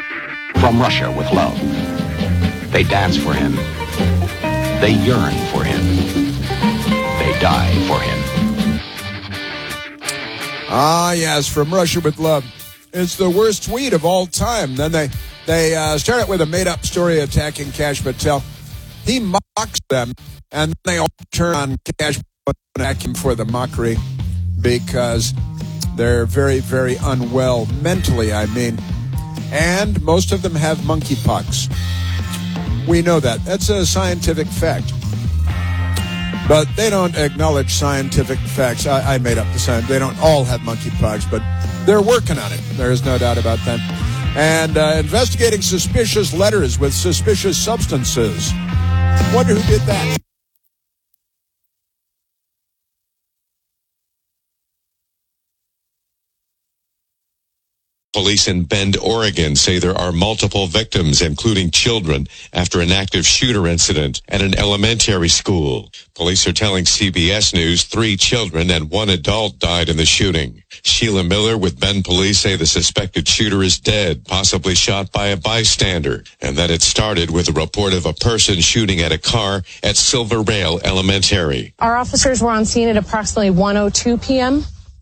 From Russia with love. They dance for him. They yearn for him. They die for him. Ah, yes, From Russia with Love. It's the worst tweet of all time. Then they start out with a made-up story attacking Kash Patel. He mocks them, and they all turn on Kash Patel and attack him for the mockery because they're very, very unwell, mentally, I mean. And most of them have monkeypox. We know that. That's a scientific fact. But they don't acknowledge scientific facts. I made up the science. They don't all have monkeypox, but they're working on it. There is no doubt about that. And investigating suspicious letters with suspicious substances. Wonder who did that. Police in Bend, Oregon say there are multiple victims, including children, after an active shooter incident at an elementary school. Police are telling CBS News 3 children and 1 adult died in the shooting. Sheila Miller with Bend police say the suspected shooter is dead, possibly shot by a bystander, and that it started with a report of a person shooting at a car at Silver Rail Elementary. Our officers were on scene at approximately 1:02 p.m.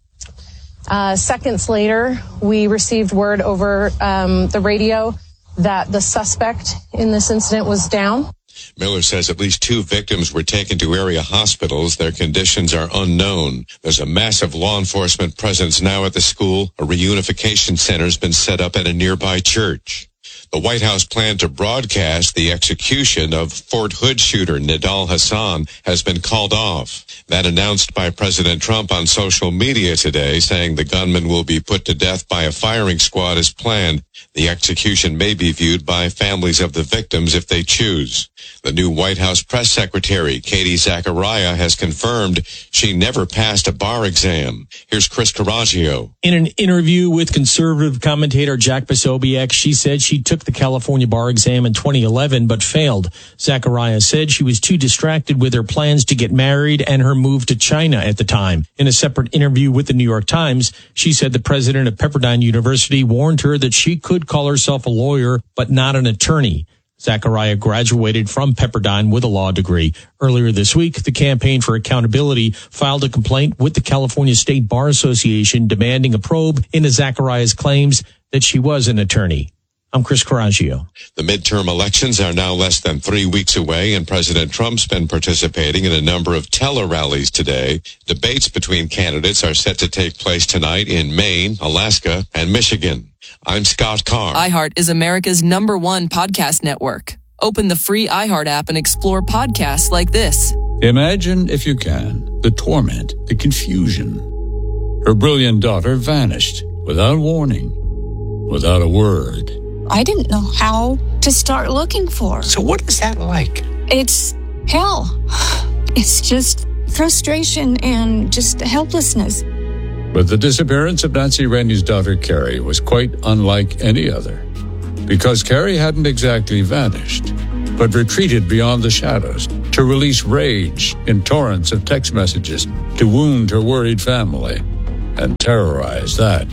Seconds later, we received word over the radio that the suspect in this incident was down. Miller says at least 2 victims were taken to area hospitals. Their conditions are unknown. There's a massive law enforcement presence now at the school. A reunification center has been set up at a nearby church. The White House plan to broadcast the execution of Fort Hood shooter Nidal Hasan has been called off. That announced by President Trump on social media today, saying the gunman will be put to death by a firing squad as planned. The execution may be viewed by families of the victims if they choose. The new White House press secretary, Katie Zachariah, has confirmed she never passed a bar exam. Here's Chris Caraggio. In an interview with conservative commentator Jack Posobiec, she said she took the California bar exam in 2011 but failed. Zachariah said she was too distracted with her plans to get married and her move to China at the time. In a separate interview with the New York Times, she said the president of Pepperdine University warned her that she could call herself a lawyer but not an attorney. Zachariah graduated from Pepperdine with a law degree. Earlier this week, the Campaign for Accountability filed a complaint with the California State Bar Association demanding a probe into Zachariah's claims that she was an attorney. I'm Chris Caraggio. The midterm elections are now less than 3 weeks away, and President Trump's been participating in a number of tele-rallies today. Debates between candidates are set to take place tonight in Maine, Alaska, and Michigan. I'm Scott Carr. iHeart is America's #1 podcast network. Open the free iHeart app and explore podcasts like this. Imagine, if you can, the torment, the confusion. Her brilliant daughter vanished without warning, without a word. I didn't know how to start looking for her. So what is that like? It's hell. It's just frustration and just helplessness. But the disappearance of Nancy Rainey's daughter, Carrie, was quite unlike any other. Because Carrie hadn't exactly vanished, but retreated beyond the shadows to release rage in torrents of text messages to wound her worried family and terrorize that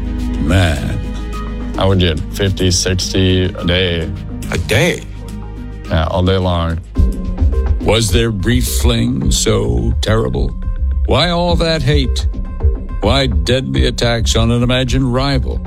man. I would get 50, 60 a day. A day? Yeah, all day long. Was their brief fling so terrible? Why all that hate? Why deadly attacks on an imagined rival?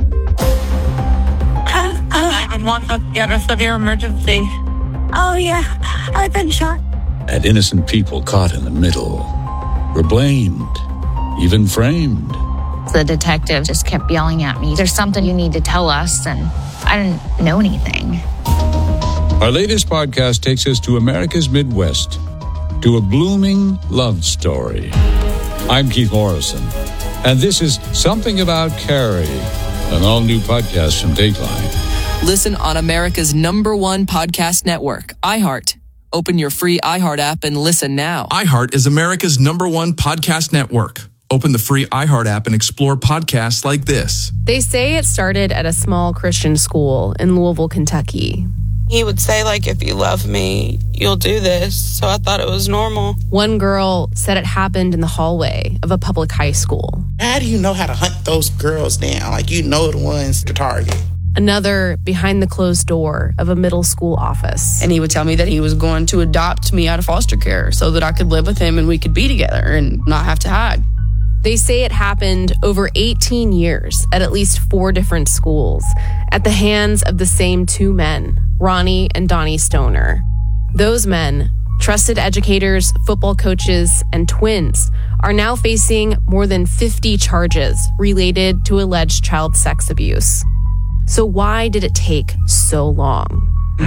911, get a severe emergency. Oh, yeah, I've been shot. And innocent people caught in the middle were blamed, even framed. The detective just kept yelling at me, "There's something you need to tell us," and I didn't know anything. Our latest podcast takes us to America's Midwest, to a blooming love story. I'm Keith Morrison, and this is Something About Carrie, an all-new podcast from Dateline. Listen on America's #1 podcast network, iHeart. Open your free iHeart app and listen now. iHeart is America's #1 podcast network. Open the free iHeart app and explore podcasts like this. They say it started at a small Christian school in Louisville, Kentucky. He would say, like, if you love me, you'll do this. So I thought it was normal. One girl said it happened in the hallway of a public high school. How do you know how to hunt those girls down? Like, you know the ones to target. Another behind the closed door of a middle school office. And he would tell me that he was going to adopt me out of foster care so that I could live with him and we could be together and not have to hide. They say it happened over 18 years at least 4 different schools at the hands of the same 2 men, Ronnie and Donnie Stoner. Those men, trusted educators, football coaches, and twins, are now facing more than 50 charges related to alleged child sex abuse. So why did it take so long?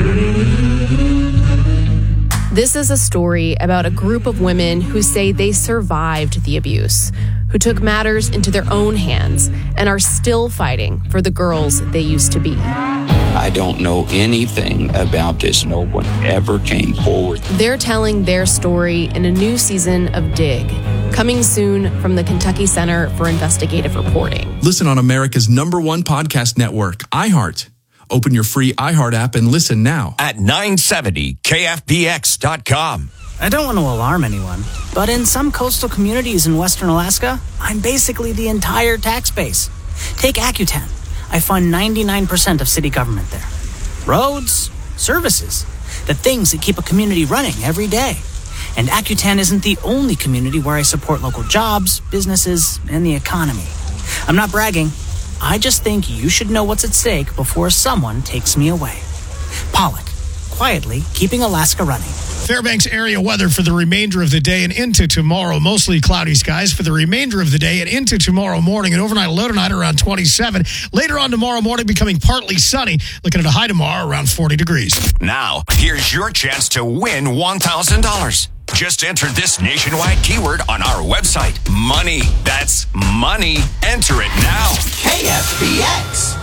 This is a story about a group of women who say they survived the abuse, who took matters into their own hands and are still fighting for the girls they used to be. I don't know anything about this. No one ever came forward. They're telling their story in a new season of Dig, coming soon from the Kentucky Center for Investigative Reporting. Listen on America's #1 podcast network, iHeart. Open your free iHeart app and listen now at 970kfbx.com. I don't want to alarm anyone, but in some coastal communities in Western Alaska, I'm basically the entire tax base. Take Accutane. I fund 99% of city government there. Roads, services, the things that keep a community running every day. And Accutane isn't the only community where I support local jobs, businesses, and the economy. I'm not bragging. I just think you should know what's at stake before someone takes me away. Pollock, quietly keeping Alaska running. Fairbanks area weather for the remainder of the day and into tomorrow. Mostly cloudy skies for the remainder of the day and into tomorrow morning. An overnight low tonight around 27. Later on tomorrow morning becoming partly sunny. Looking at a high tomorrow around 40 degrees. Now, here's your chance to win $1,000. Just enter this nationwide keyword on our website. Money. That's money. Enter it now. KFBX.